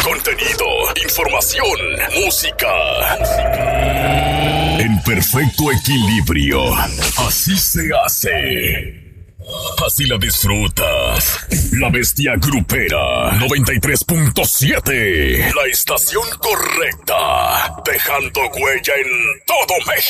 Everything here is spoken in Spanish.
Contenido, información, música. En perfecto equilibrio. Así se hace. Así la disfrutas. La Bestia Grupera 93.7. La estación correcta. Dejando huella en todo México.